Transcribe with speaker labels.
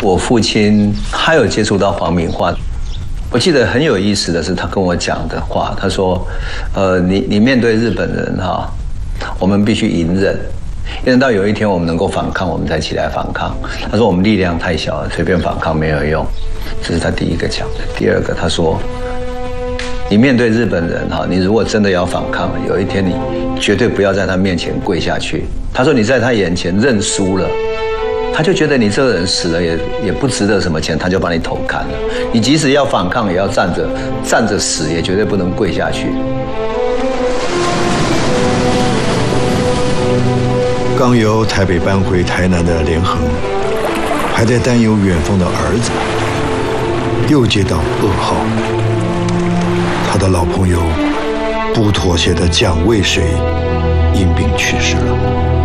Speaker 1: 我父亲他有接触到黄明化，我记得很有意思的是他跟我讲的话，他说，你面对日本人哈，我们必须隐忍，忍到有一天我们能够反抗，我们再起来反抗。他说我们力量太小了，随便反抗没有用，这是他第一个讲的。第二个他说，你面对日本人哈，你如果真的要反抗，有一天你绝对不要在他面前跪下去。他说你在他眼前认输了，他就觉得你这个人死了也不值得什么钱，他就把你头砍了。你即使要反抗，也要站着死，也绝对不能跪下去。
Speaker 2: 刚由台北搬回台南的连横，还在担忧远方的儿子，又接到噩耗，他的老朋友不妥协的蒋渭水因病去世了。